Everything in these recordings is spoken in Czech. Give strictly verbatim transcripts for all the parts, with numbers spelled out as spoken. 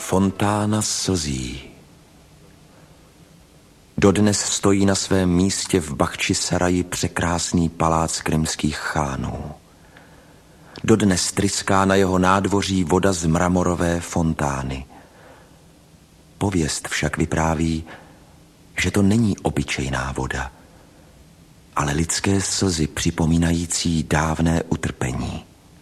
Fontána slzí. Dodnes stojí na svém místě v Bachčisaraji překrásný palác krymských chánů. Dodnes tryská na jeho nádvoří voda z mramorové fontány. Pověst však vypráví, že to není obyčejná voda, ale lidské slzy připomínající dávné utrpení.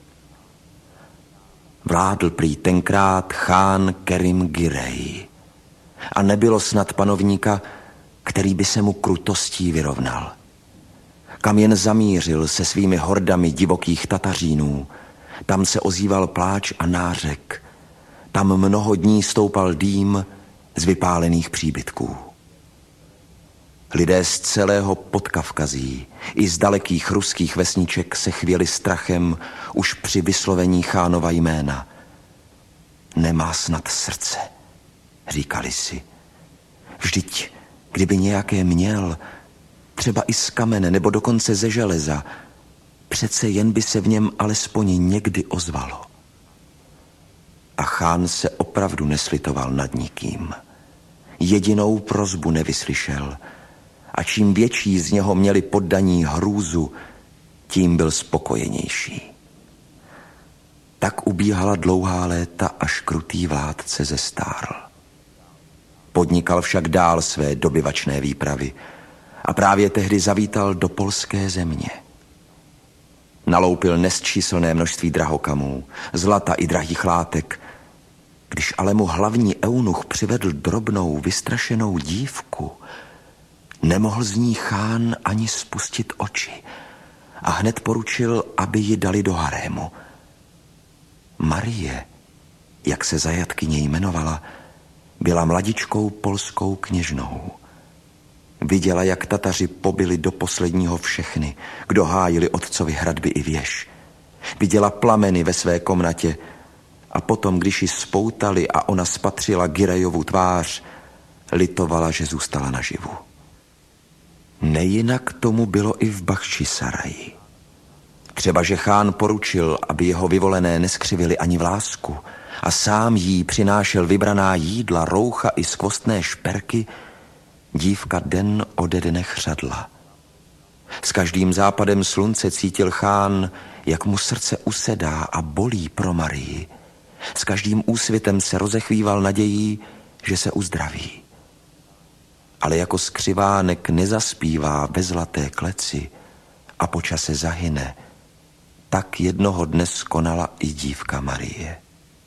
Vládl prý tenkrát chán Kerim Girej a nebylo snad panovníka, který by se mu krutostí vyrovnal. Kam jen zamířil se svými hordami divokých Tatařínů, tam se ozýval pláč a nářek, tam mnoho dní stoupal dým z vypálených příbytků. Lidé z celého Podkavkazí i z dalekých ruských vesniček se chvěli strachem už při vyslovení chánova jména. Nemá snad srdce, říkali si. Vždyť, kdyby nějaké měl, třeba i z kamene nebo dokonce ze železa, přece jen by se v něm alespoň někdy ozvalo. A chán se opravdu neslitoval nad nikým. Jedinou prosbu nevyslyšel, a čím větší z něho měli poddaní hrůzu, tím byl spokojenější. Tak ubíhala dlouhá léta, až krutý vládce zestárl. Podnikal však dál své dobyvačné výpravy a právě tehdy zavítal do polské země. Naloupil nesčíslné množství drahokamů, zlata i drahých látek. Když ale mu hlavní eunuch přivedl drobnou, vystrašenou dívku, nemohl z ní chán ani spustit oči a hned poručil, aby ji dali do harému. Marie, jak se zajatkyně jmenovala, byla mladičkou polskou kněžnou. Viděla, jak Tataři pobili do posledního všechny, kdo hájili otcovi hradby i věž. Viděla plameny ve své komnatě a potom, když ji spoutali a ona spatřila Girejovu tvář, litovala, že zůstala naživu. Nejinak tomu bylo i v Bachčisaraji. Třeba, že chán poručil, aby jeho vyvolené neskřivili ani vlásku a sám jí přinášel vybraná jídla, roucha i skvostné šperky, dívka den ode dne chřadla. S každým západem slunce cítil chán, jak mu srdce usedá a bolí pro Marii. S každým úsvitem se rozechvíval nadějí, že se uzdraví. Ale jako skřivánek nezaspívá ve zlaté kleci a po čase zahyne, tak jednoho dne skonala i dívka Marie.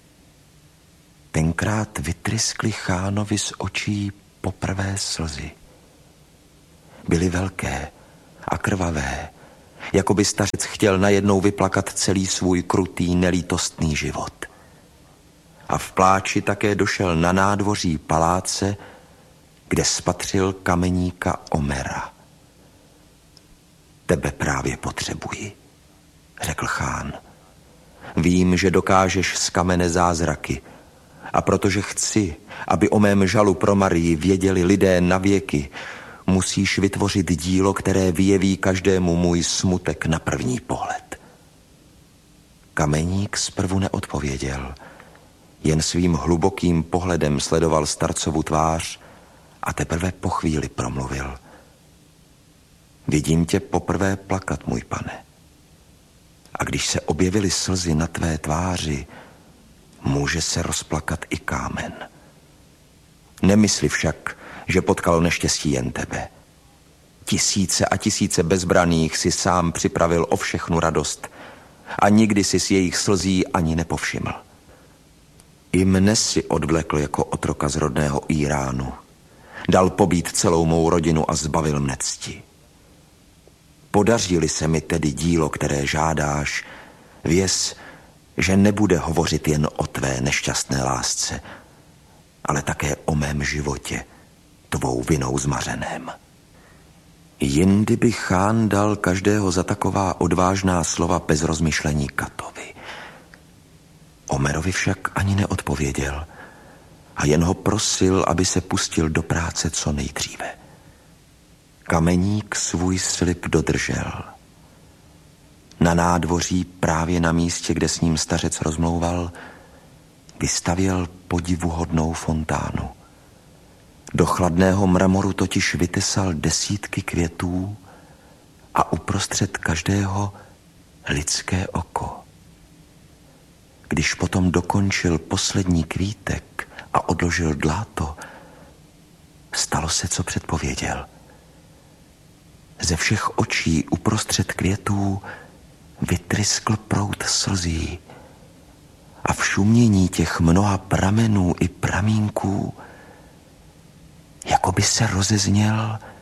Tenkrát vytryskly chánovi z očí poprvé slzy. Byly velké a krvavé, jako by stařec chtěl najednou vyplakat celý svůj krutý, nelítostný život. A v pláči také došel na nádvoří paláce, kde spatřil kameníka Omera. Tebe právě potřebuji, řekl chán. Vím, že dokážeš z kamene zázraky, a protože chci, aby o mém žalu pro Marii věděli lidé na věky, musíš vytvořit dílo, které vyjeví každému můj smutek na první pohled. Kameník zprvu neodpověděl, jen svým hlubokým pohledem sledoval starcovu tvář a teprve po chvíli promluvil. Vidím tě poprvé plakat, můj pane. A když se objevily slzy na tvé tváři, může se rozplakat i kámen. Nemysli však, že potkalo neštěstí jen tebe. Tisíce a tisíce bezbraných si sám připravil o všechnu radost a nikdy si s jejich slzí ani nepovšiml. I mne si odvlekl jako otroka z rodného Íránu. Dal pobít celou mou rodinu a zbavil mne cti. Podaří-li se mi tedy dílo, které žádáš, věz, že nebude hovořit jen o tvé nešťastné lásce, ale také o mém životě, tvou vinou zmařeném. Jindy by chán dal každého za taková odvážná slova bez rozmyšlení katovi. Omerovi však ani neodpověděl a jen ho prosil, aby se pustil do práce co nejdříve. Kameník svůj slib dodržel. Na nádvoří, právě na místě, kde s ním stařec rozmlouval, vystavěl podivuhodnou fontánu. Do chladného mramoru totiž vytesal desítky květů a uprostřed každého lidské oko. Když potom dokončil poslední kvítek a odložil dláto, stalo se, co předpověděl. Ze všech očí uprostřed květů vytryskl proud slzí a v šumění těch mnoha pramenů i pramínků jako by se rozezněl